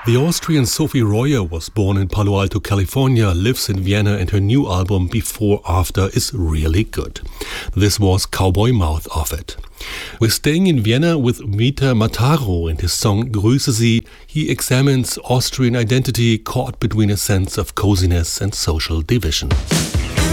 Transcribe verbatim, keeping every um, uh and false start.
The Austrian Sophie Royer was born in Palo Alto, California, lives in Vienna, and her new album Before After is really good. This was Cowboy Mouth off it. We're staying in Vienna with Mita Mataro and his song Grüße Sie. He examines Austrian identity caught between a sense of coziness and social division.